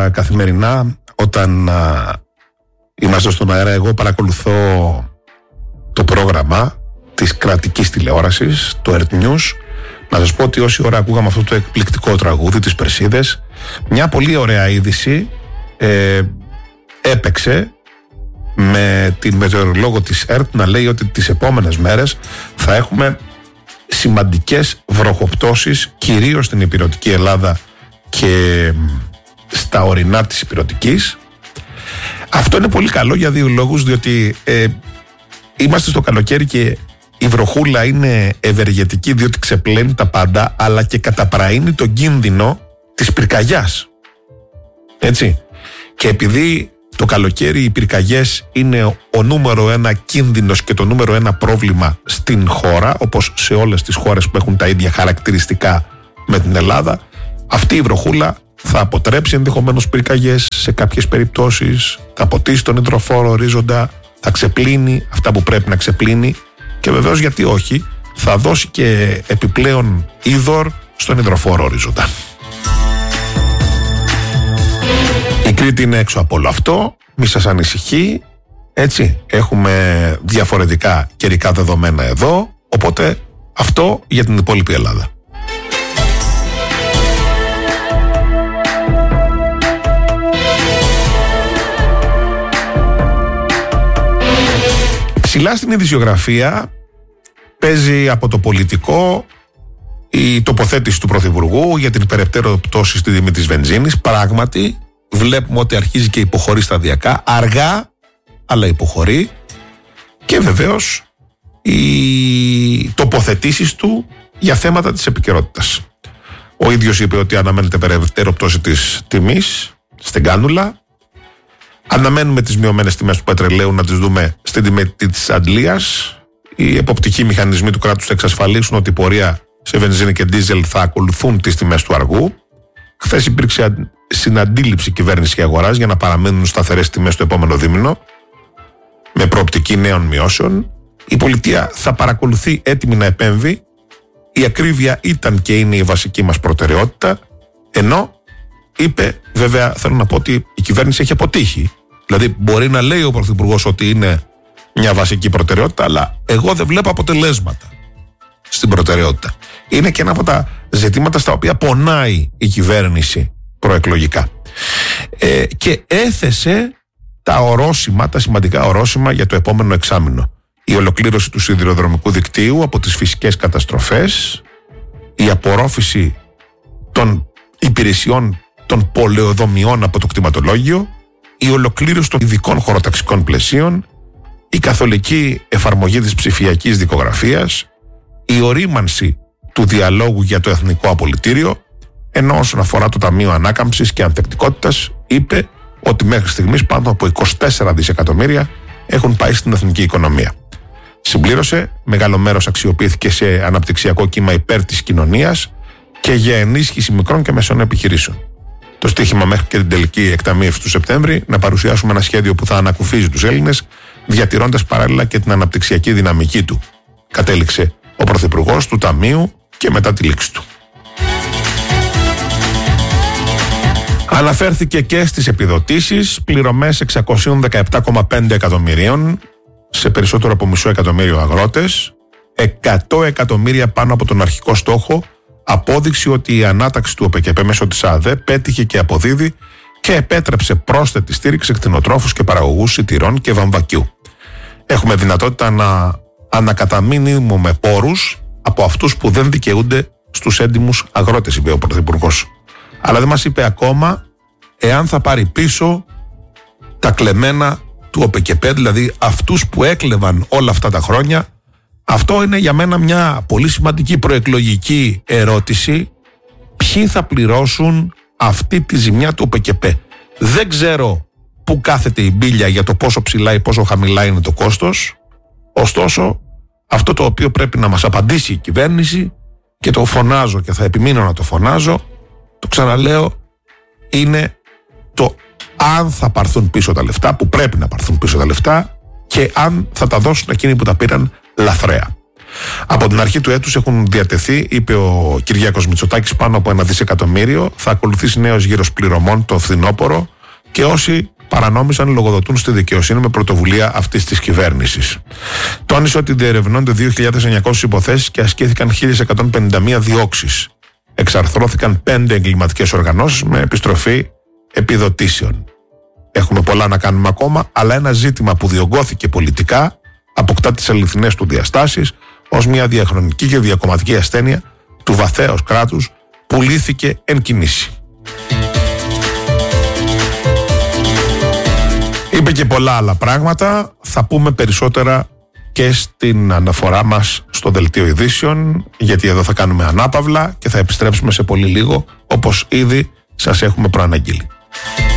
καθημερινά όταν είμαστε στον αέρα. Εγώ παρακολουθώ το πρόγραμμα της κρατικής τηλεόρασης, το Earth News. Να σας πω ότι όση ώρα ακούγαμε αυτό το εκπληκτικό τραγούδι, τις Περσίδες, μια πολύ ωραία είδηση έπαιξε με την μετεωρολόγο της ΕΡΤ να λέει ότι τις επόμενες μέρες θα έχουμε σημαντικές βροχοπτώσεις, κυρίως στην ηπειρωτική Ελλάδα και στα ορεινά της ηπειρωτικής. Αυτό είναι πολύ καλό για δύο λόγους, διότι είμαστε στο καλοκαίρι και η βροχούλα είναι ευεργετική, διότι ξεπλένει τα πάντα, αλλά και καταπραίνει τον κίνδυνο της πυρκαγιάς. Έτσι. Και επειδή το καλοκαίρι οι πυρκαγιές είναι ο νούμερο ένα κίνδυνος και το νούμερο ένα πρόβλημα στην χώρα, όπως σε όλες τις χώρες που έχουν τα ίδια χαρακτηριστικά με την Ελλάδα, αυτή η βροχούλα θα αποτρέψει ενδεχομένως πυρκαγιές σε κάποιες περιπτώσεις, θα ποτίσει τον υδροφόρο ορίζοντα, θα ξεπλύνει αυτά που πρέπει να ξεπλύνει και βεβαίως, γιατί όχι, θα δώσει και επιπλέον είδωρ στον υδροφόρο ορίζοντα. Η Κρήτη είναι έξω από όλο αυτό, μη σας ανησυχεί, έτσι, έχουμε διαφορετικά καιρικά δεδομένα εδώ, οπότε αυτό για την υπόλοιπη Ελλάδα. Ψηλά στην ειδησιογραφία παίζει από το πολιτικό η τοποθέτηση του Πρωθυπουργού για την περαιτέρω πτώση στη τιμή της βενζίνης. Πράγματι, βλέπουμε ότι αρχίζει και υποχωρεί σταδιακά, αργά, αλλά υποχωρεί. Και βεβαίως οι τοποθετήσεις του για θέματα της επικαιρότητας. Ο ίδιος είπε ότι αναμένεται περαιτέρω πτώση της τιμής στην κάνουλα. Αναμένουμε τις μειωμένες τιμές του πετρελαίου να τις δούμε στην τιμή της αντλίας. Οι εποπτικοί μηχανισμοί του κράτους θα εξασφαλίσουν ότι η πορεία σε βενζίνη και ντίζελ θα ακολουθούν τις τιμές του αργού. Χθες υπήρξε συναντήληψη κυβέρνηση και αγοράς για να παραμείνουν σταθερές τιμές το επόμενο δίμηνο, με προοπτική νέων μειώσεων. Η πολιτεία θα παρακολουθεί έτοιμη να επέμβει. Η ακρίβεια ήταν και είναι η βασική μας προτεραιότητα, ενώ είπε, βέβαια θέλω να πω ότι η κυβέρνηση έχει αποτύχει. Δηλαδή μπορεί να λέει ο Πρωθυπουργός ότι είναι μια βασική προτεραιότητα, αλλά εγώ δεν βλέπω αποτελέσματα στην προτεραιότητα. Είναι και ένα από τα ζητήματα στα οποία πονάει η κυβέρνηση προεκλογικά. Και έθεσε τα ορόσημα, τα σημαντικά ορόσημα για το επόμενο εξάμηνο. Η ολοκλήρωση του σιδηροδρομικού δικτύου από τις φυσικές καταστροφές, η απορρόφηση των υπηρεσιών των πολεοδομιών από το κτηματολόγιο, η ολοκλήρωση των ειδικών χωροταξικών πλαισίων, η καθολική εφαρμογή της ψηφιακής δικογραφίας, η ορίμανση του διαλόγου για το εθνικό απολυτήριο, ενώ όσον αφορά το Ταμείο Ανάκαμψης και Ανθεκτικότητας είπε ότι μέχρι στιγμής πάνω από 24 δισεκατομμύρια έχουν πάει στην εθνική οικονομία. Συμπλήρωσε, μεγάλο μέρος αξιοποιήθηκε σε αναπτυξιακό κύμα υπέρ της κοινωνίας και για ενίσχυση μικρών και μεσών επιχειρήσεων. Το στίχημα μέχρι και την τελική εκταμείευση του Σεπτέμβρη να παρουσιάσουμε ένα σχέδιο που θα ανακουφίζει τους Έλληνες, διατηρώντας παράλληλα και την αναπτυξιακή δυναμική του. Κατέληξε ο Πρωθυπουργός του Ταμείου και μετά τη λήξη του. Αναφέρθηκε και στις επιδοτήσεις, πληρωμές 617,5 εκατομμυρίων σε περισσότερο από μισό εκατομμύριο αγρότες, 100 εκατομμύρια πάνω από τον αρχικό στόχο, απόδειξη ότι η ανάταξη του ΟΠΕΚΕΠΕ μέσω της ΑΔΕ πέτυχε και αποδίδει και επέτρεψε πρόσθετη στήριξη κτηνοτρόφους και παραγωγούς σιτηρών και βαμβακιού. Έχουμε δυνατότητα να ανακαταμείνουμε πόρους από αυτούς που δεν δικαιούνται στους έντιμους αγρότες, είπε ο Πρωθυπουργός. Αλλά δεν μας είπε ακόμα εάν θα πάρει πίσω τα κλεμμένα του ΟΠΕΚΕΠΕ, δηλαδή αυτούς που έκλεβαν όλα αυτά τα χρόνια. Αυτό είναι για μένα μια πολύ σημαντική προεκλογική ερώτηση. Ποιοι θα πληρώσουν αυτή τη ζημιά του ΟΠΕΚΕΠΕ? Δεν ξέρω πού κάθεται η μπίλια για το πόσο ψηλά ή πόσο χαμηλά είναι το κόστος. Ωστόσο, αυτό το οποίο πρέπει να μας απαντήσει η κυβέρνηση, και το φωνάζω και θα επιμείνω να το φωνάζω, το ξαναλέω, είναι το αν θα πάρθουν πίσω τα λεφτά, που πρέπει να πάρθουν πίσω τα λεφτά, και αν θα τα δώσουν εκείνοι που τα πήραν λαθρέα. Από την αρχή του έτους έχουν διατεθεί, είπε ο Κυριάκος Μητσοτάκης, πάνω από 1 δισεκατομμύριο. Θα ακολουθήσει νέος γύρος πληρωμών το φθινόπωρο και όσοι παρανόμησαν λογοδοτούν στη δικαιοσύνη με πρωτοβουλία αυτής της κυβέρνησης. Τόνισε ότι διερευνώνται 2.900 υποθέσεις και ασκήθηκαν 1.151 διώξεις. Εξαρθρώθηκαν 5 εγκληματικές οργανώσεις με επιστροφή επιδοτήσεων. Έχουμε πολλά να κάνουμε ακόμα, αλλά ένα ζήτημα που διωγγώθηκε πολιτικά αποκτά τις αληθινές του διαστάσεις ως μια διαχρονική και διακομματική ασθένεια του βαθέως κράτους που λύθηκε εν κινήσει. Είπε και πολλά άλλα πράγματα, θα πούμε περισσότερα και στην αναφορά μας στο Δελτίο Ειδήσεων, γιατί εδώ θα κάνουμε ανάπαυλα και θα επιστρέψουμε σε πολύ λίγο, όπως ήδη σας έχουμε προαναγγείλει.